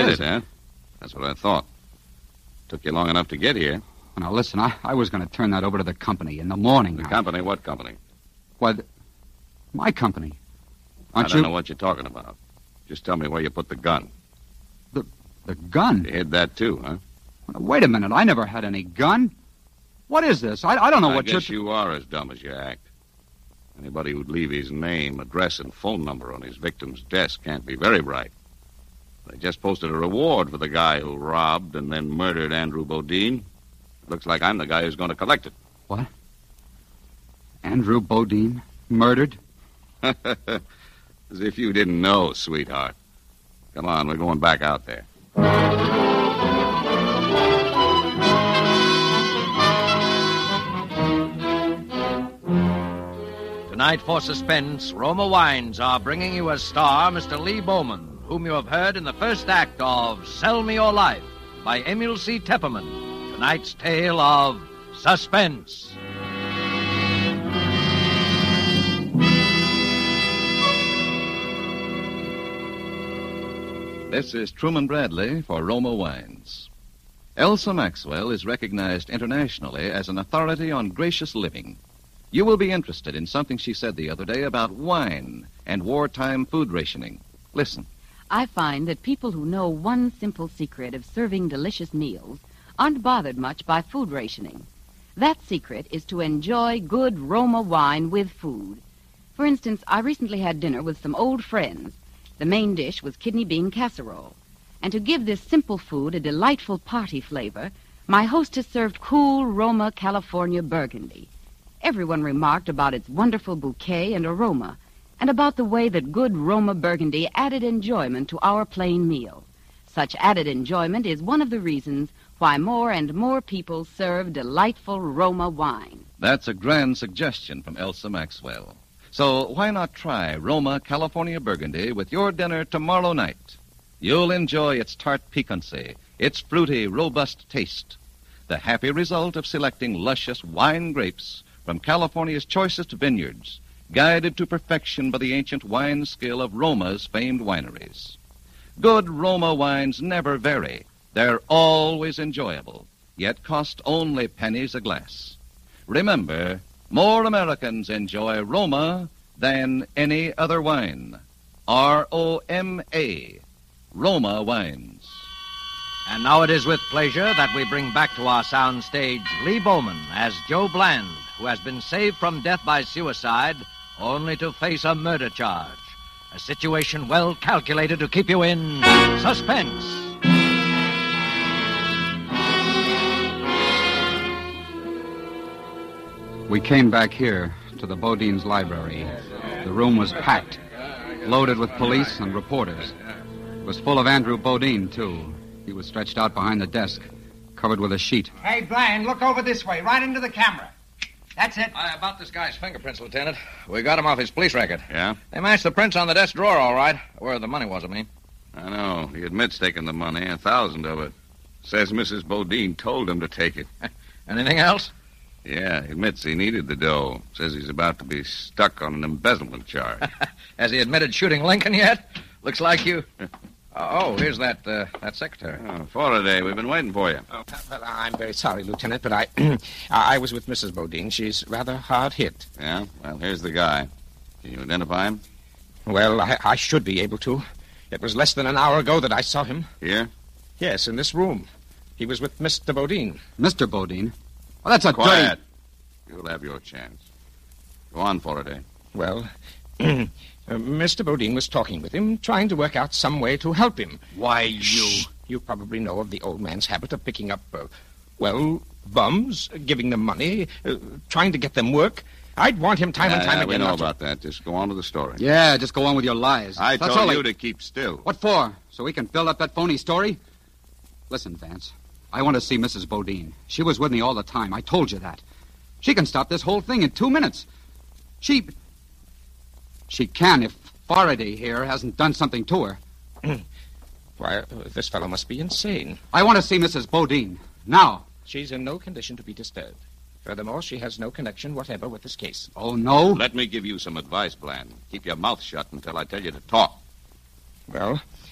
it, huh? That's what I thought. Took you long enough to get here. Now, listen, I was going to turn that over to the company in the morning. The company? What company? What? My company. I don't know what you're talking about. Just tell me where you put the gun. The gun? You hid that too, huh? Wait a minute. I never had any gun. What is this? I don't know what I guess you are as dumb as you act. Anybody who'd leave his name, address, and phone number on his victim's desk can't be very bright. They just posted a reward for the guy who robbed and then murdered Andrew Bodine. Looks like I'm the guy who's going to collect it. What? Andrew Bodine? Murdered? As if you didn't know, sweetheart. Come on, we're going back out there. Tonight for Suspense, Roma Wines are bringing you as star Mr. Lee Bowman, whom you have heard in the first act of Sell Me Your Life by Emil C. Tepperman. Tonight's tale of Suspense. This is Truman Bradley for Roma Wines. Elsa Maxwell is recognized internationally as an authority on gracious living. You will be interested in something she said the other day about wine and wartime food rationing. Listen. I find that people who know one simple secret of serving delicious meals aren't bothered much by food rationing. That secret is to enjoy good Roma wine with food. For instance, I recently had dinner with some old friends. The main dish was kidney bean casserole. And to give this simple food a delightful party flavor, my hostess served cool Roma California Burgundy. Everyone remarked about its wonderful bouquet and aroma, and about the way that good Roma Burgundy added enjoyment to our plain meal. Such added enjoyment is one of the reasons why more and more people serve delightful Roma wine. That's a grand suggestion from Elsa Maxwell. So why not try Roma California Burgundy with your dinner tomorrow night? You'll enjoy its tart piquancy, its fruity, robust taste, the happy result of selecting luscious wine grapes from California's choicest vineyards, guided to perfection by the ancient wine skill of Roma's famed wineries. Good Roma wines never vary. They're always enjoyable, yet cost only pennies a glass. Remember, more Americans enjoy Roma than any other wine. R-O-M-A, Roma Wines. And now it is with pleasure that we bring back to our sound stage Lee Bowman as Joe Bland, who has been saved from death by suicide only to face a murder charge. A situation well calculated to keep you in suspense. We came back here to the Bodine's library. The room was packed, loaded with police and reporters. It was full of Andrew Bodine, too. He was stretched out behind the desk, covered with a sheet. Hey, Bland, look over this way, right into the camera. That's it. About this guy's fingerprints, Lieutenant. We got him off his police record. Yeah? They matched the prints on the desk drawer, all right. Where the money was, I mean. I know. He admits taking the money, 1,000 of it. Says Mrs. Bodine told him to take it. Anything else? Yeah, he admits he needed the dough. Says he's about to be stuck on an embezzlement charge. Has he admitted shooting Lincoln yet? Looks like you... Oh, here's that secretary. Oh, Faraday, we've been waiting for you. Oh, well, I'm very sorry, Lieutenant, but I was with Mrs. Bodine. She's rather hard hit. Yeah? Well, here's the guy. Can you identify him? Well, I should be able to. It was less than an hour ago that I saw him. Here? Yes, in this room. He was with Mr. Bodine. Mr. Bodine? Well, that's a Quiet. dirty... You'll have your chance. Go on, Faraday. Well, Mr. Bodine was talking with him, trying to work out some way to help him. Why, You probably know of the old man's habit of picking up, bums, giving them money, trying to get them work. I'd want him time and time again. We know about that. Just go on with the story. Yeah, just go on with your lies. I That's told all you to keep still. What for? So we can build up that phony story? Listen, Vance, I want to see Mrs. Bodine. She was with me all the time. I told you that. She can stop this whole thing in 2 minutes. She can if Faraday here hasn't done something to her. Why, this fellow must be insane. I want to see Mrs. Bodine. Now. She's in no condition to be disturbed. Furthermore, she has no connection whatever with this case. Oh, no? Let me give you some advice, Bland. Keep your mouth shut until I tell you to talk. Well,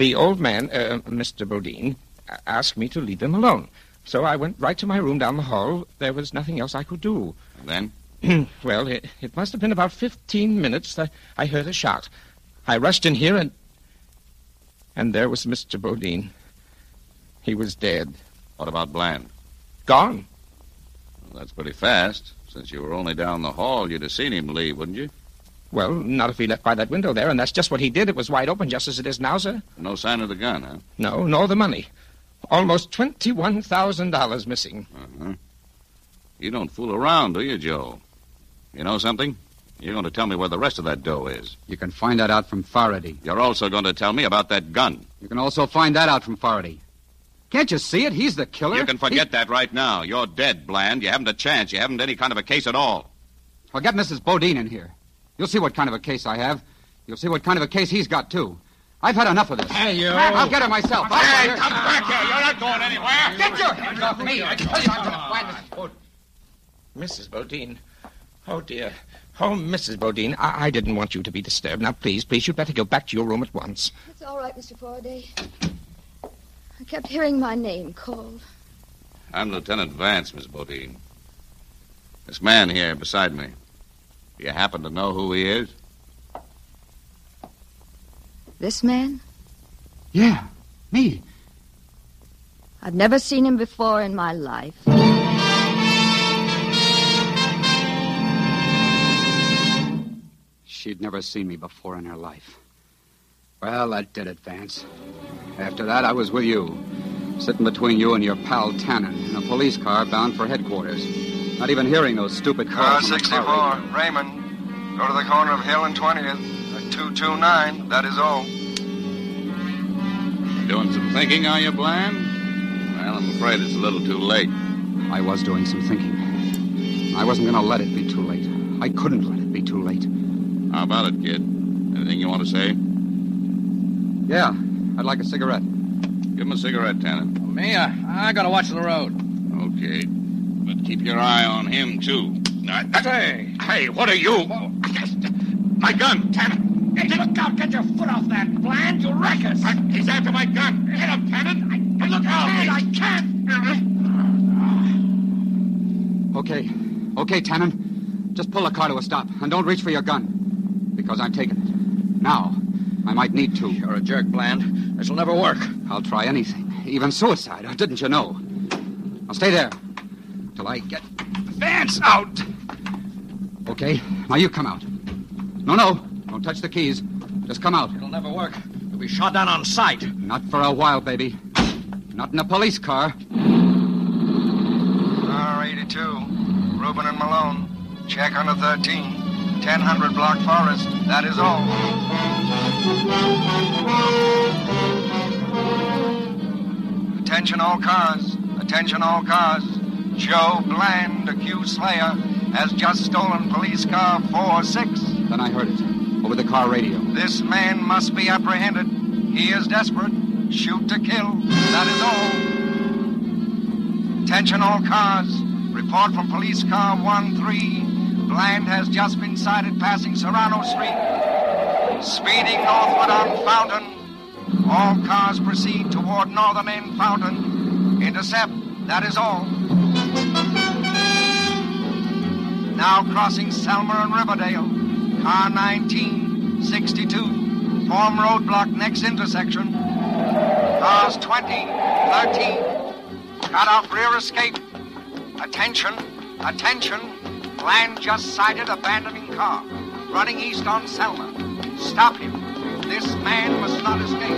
The old man, Mr. Bodine, asked me to leave him alone. So I went right to my room down the hall. There was nothing else I could do. And then? Well, it must have been about 15 minutes that I heard a shot. I rushed in here and there was Mr. Bodine. He was dead. What about Bland? Gone. Well, that's pretty fast. Since you were only down the hall, you'd have seen him leave, wouldn't you? Well, not if he left by that window there, and that's just what he did. It was wide open, just as it is now, sir. No sign of the gun, huh? No, nor the money. Almost $21,000 missing. Uh-huh. You don't fool around, do you, Joe? You know something? You're going to tell me where the rest of that dough is. You can find that out from Faraday. You're also going to tell me about that gun. You can also find that out from Faraday. Can't you see it? He's the killer. You can forget that right now. You're dead, Bland. You haven't a chance. You haven't any kind of a case at all. Well, get Mrs. Bodine in here. You'll see what kind of a case I have. You'll see what kind of a case he's got, too. I've had enough of this. Hey, you. I'll get her myself. Hey, come back here. You're not going anywhere. Get your hands off me. I tell you I'm going to find Mrs. Bodine. Mrs. Bodine. Oh, dear. Oh, Mrs. Bodine, I didn't want you to be disturbed. Now, please, you'd better go back to your room at once. It's all right, Mr. Faraday. I kept hearing my name called. I'm Lieutenant Vance, Miss Bodine. This man here beside me. Do you happen to know who he is? This man? Yeah, me. I've never seen him before in my life. She'd never seen me before in her life. Well, that did it, Vance. After that, I was with you, sitting between you and your pal Tannen in a police car bound for headquarters. Not even hearing those stupid Car calls. 64, Raymond. Go to the corner of Hill and 20th at 229. That is all. Doing some thinking, are you, Bland? Well, I'm afraid it's a little too late. I was doing some thinking. I wasn't going to let it be too late. I couldn't let it be too late. How about it, kid? Anything you want to say? Yeah, I'd like a cigarette. Give him a cigarette, Tannen. Me, I gotta watch the road. Okay. But keep your eye on him, too. Hey, what are you? My gun, Tannen. Hey, look out! Get your foot off that, Bland! You'll wreck us! He's after my gun. Get him, Tannen. Look out! I can't! Okay, Tannen. Just pull the car to a stop, and don't reach for your gun. Because I'm taking it. Now, I might need to. You're a jerk, Bland. This'll never work. I'll try anything, even suicide, didn't you know? I'll stay there till I get Vance out. Okay, now you come out. No, don't touch the keys. Just come out. It'll never work. You'll be shot down on sight. Not for a while, baby. Not in a police car. R82, Reuben and Malone. Check under 13. 1000 Block Forest. That is all. Attention all cars. Attention all cars. Joe Bland, accused slayer, has just stolen police car 46. Then I heard it. Over the car radio. This man must be apprehended. He is desperate. Shoot to kill. That is all. Attention all cars. Report from police car 13. Bland has just been sighted passing Serrano Street. Speeding northward on Fountain. All cars proceed toward northern end Fountain. Intercept. That is all. Now crossing Selmer and Riverdale. Car 1962. Form roadblock next intersection. Cars 20, 13. Cut off rear escape. Attention. Bland just sighted abandoning car. Running east on Selma. Stop him. This man must not escape.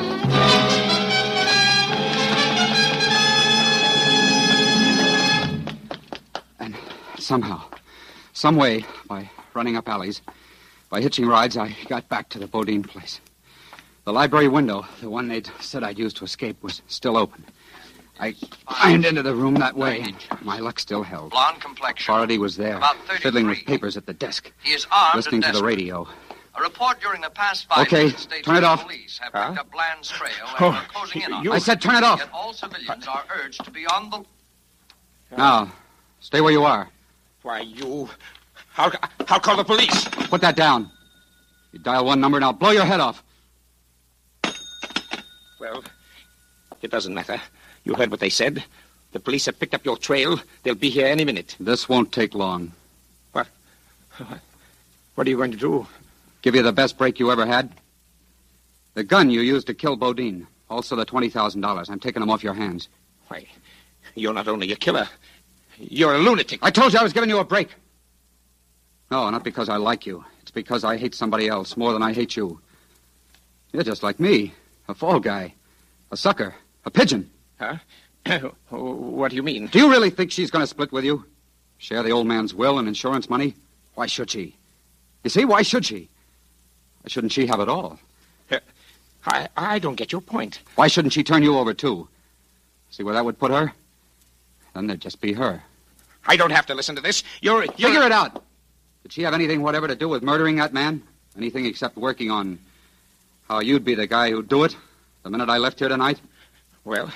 And somehow, some way, by running up alleys, by hitching rides, I got back to the Bodine place. The library window, the one they'd said I'd used to escape, was still open. I climbed into the room that way, and my luck still held. Blonde complexion. Faraday was there, About 33. fiddling with papers at the desk, He is armed listening and to the desperate. radio. A report during the past 5 Okay, minutes states turn it that off. police have picked up Bland's trail and Oh, are closing in on you- him. I said turn it off. Yet all civilians are urged to be on the... Now, stay where you are. Why, you... I'll call the police. Put that down. You dial one number and I'll blow your head off. Well, it doesn't matter. You heard what they said. The police have picked up your trail. They'll be here any minute. This won't take long. What? What are you going to do? Give you the best break you ever had. The gun you used to kill Bodine. Also the $20,000. I'm taking them off your hands. Why, you're not only a killer. You're a lunatic. I told you I was giving you a break. No, not because I like you. It's because I hate somebody else more than I hate you. You're just like me. A fall guy. A sucker. A pigeon. Huh? What do you mean? Do you really think she's going to split with you? Share the old man's will and insurance money? Why should she? You see, why should she? Why shouldn't she have it all? I don't get your point. Why shouldn't she turn you over, too? See where that would put her? Then there'd just be her. I don't have to listen to this. You're... Figure it out. Did she have anything whatever to do with murdering that man? Anything except working on how you'd be the guy who'd do it the minute I left here tonight? Well,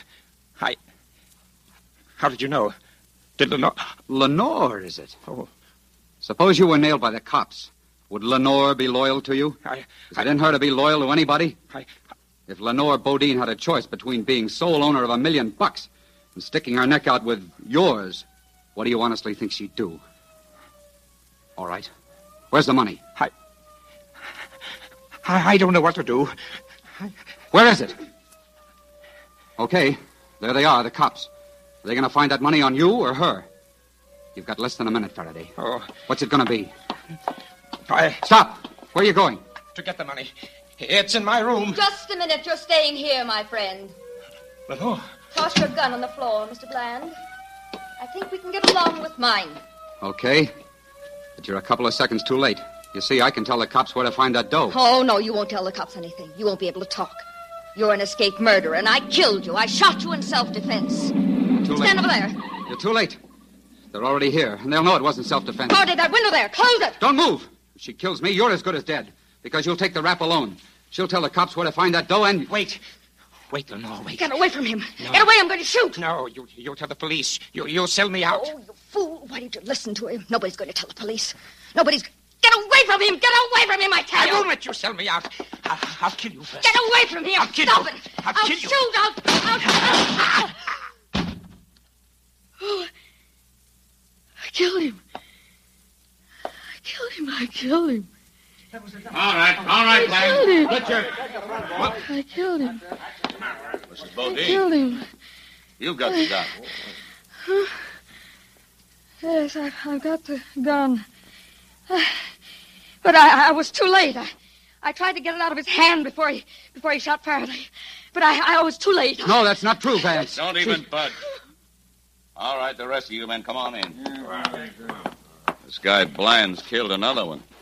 How did you know? Did Lenore... Lenore, is it? Oh. Suppose you were nailed by the cops. Would Lenore be loyal to you? Is it in her to be loyal to anybody? If Lenore Bodine had a choice between being sole owner of $1 million and sticking her neck out with yours, what do you honestly think she'd do? All right. Where's the money? I don't know what to do. Where is it? Okay. There they are, the cops. Are they going to find that money on you or her? You've got less than a minute, Faraday. Oh. What's it going to be? Stop! Where are you going? To get the money. It's in my room. Just a minute. You're staying here, my friend. Lenore. Toss your gun on the floor, Mr. Bland. I think we can get along with mine. Okay. But you're a couple of seconds too late. You see, I can tell the cops where to find that dough. Oh, no, you won't tell the cops anything. You won't be able to talk. You're an escaped murderer, and I killed you. I shot you in self-defense. Too late. Stand over there. You're too late. They're already here, and they'll know it wasn't self-defense. Faraday, that window there. Close it. Don't move. If she kills me, you're as good as dead, because you'll take the rap alone. She'll tell the cops where to find that dough and... Wait, Lenore, wait. Get away from him. No. Get away, I'm going to shoot. No, you'll tell the police. You'll sell me out. Oh, you fool. Why didn't you listen to him? Nobody's going to tell the police. Nobody's... Get away from him! Get away from him, I tell you! I won't let you sell me out. I'll kill you first. Get away from here! I'll kill Stop you. it! I'll kill you. Shoot! Oh, I killed him. I killed him. All right, Bland. Richard. I killed him. Mrs. Bodine. I killed him. You've got the gun. Yes, I've got the gun. But I was too late. I tried to get it out of his hand before he shot Faraday. But I was too late. No, that's not true, Vance. Don't even budge. All right, the rest of you men, come on in. This guy Bland's killed another one.